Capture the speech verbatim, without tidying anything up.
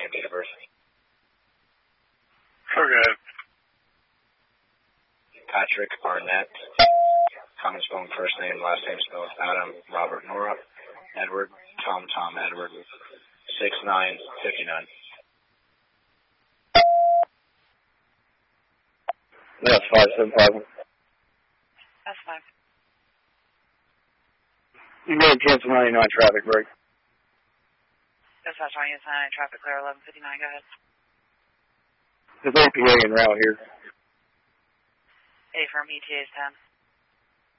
name, date of birth. Okay. Patrick Arnett. Common spelling first name, last name spelled Adam, Robert, Nora, Edward, Tom, Tom, Edward. six nine fifty-nine. That's five seven five. That's fine. You go to cancel ninety-nine traffic break. Dispatch ninety-nine, traffic clear, eleven fifty-nine, go ahead. It's A P A en route here. A from E T A's ten.